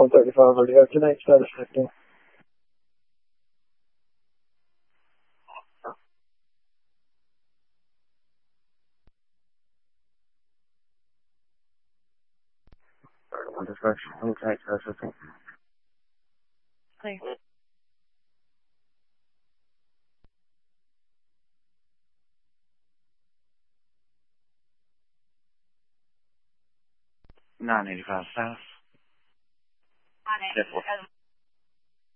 135 radio. Tonight, status 15. Dispatch, tonight, status 15. Clear. Nine 85 south. On it.